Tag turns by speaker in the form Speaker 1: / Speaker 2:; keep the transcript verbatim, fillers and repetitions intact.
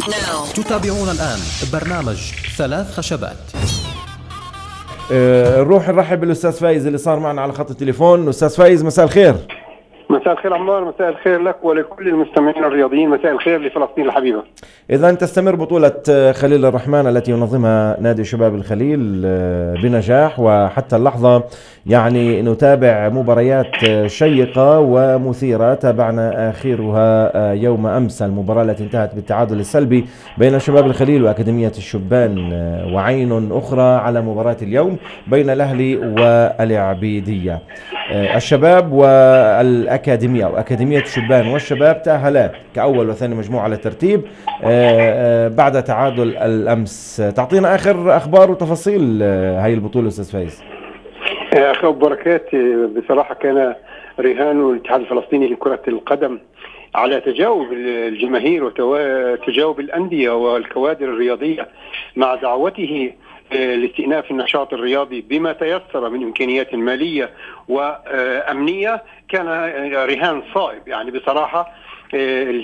Speaker 1: تتابعون الآن برنامج ثلاث خشبات.
Speaker 2: أه نروح نرحب بالاستاذ فايز اللي صار معنا على خط التليفون. استاذ فايز مساء الخير.
Speaker 3: مساء الخير عمار، مساء الخير لك ولكل المستمعين الرياضيين، مساء الخير لفلسطين الحبيبة.
Speaker 2: إذا تستمر بطولة خليل الرحمن التي ينظمها نادي شباب الخليل بنجاح، وحتى اللحظة يعني نتابع مباريات شيقة ومثيرة. تابعنا آخرها يوم أمس المباراة التي انتهت بالتعادل السلبي بين شباب الخليل وأكاديمية الشبان، وعين أخرى على مباراة اليوم بين الأهلي والعبيدية. الشباب والأكاديمية أو أكاديمية الشبان والشباب تأهلا كأول وثاني مجموعة على الترتيب بعد تعادل الأمس. تعطينا آخر أخبار وتفاصيل هاي البطولة أستاذ فايز.
Speaker 3: أخي بركات، بصراحة كان رهان الاتحاد الفلسطيني لكرة القدم على تجاوب الجماهير وتجاوب الأندية والكوادر الرياضية مع دعوته لاستئناف النشاط الرياضي بما تيسر من إمكانيات مالية وأمنية. كان رهان صائب يعني بصراحة.